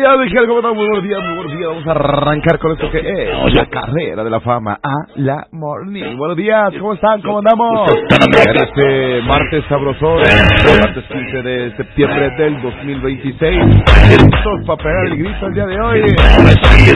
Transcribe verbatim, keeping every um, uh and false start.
días, Miguel, ¿cómo estás? Muy buenos días, muy buenos días. Vamos a arrancar con esto que es la carrera de la fama a la morning. Buenos días, ¿cómo están? ¿Cómo andamos? En este martes sabrosón, martes quince de septiembre del dos mil veintiséis. Listos para pegar el grito el día de hoy.